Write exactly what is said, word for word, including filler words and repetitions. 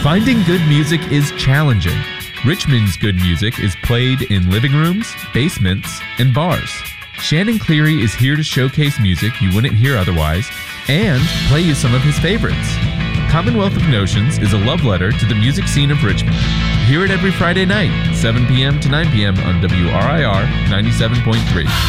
Finding good music is challenging. Richmond's good music is played in living rooms, basements, and bars. Shannon Cleary is here to showcase music you wouldn't hear otherwise and play you some of his favorites. Commonwealth of Notions is a love letter to the music scene of Richmond. Hear it every Friday night, seven p.m. to nine p.m. on W R I R ninety-seven point three.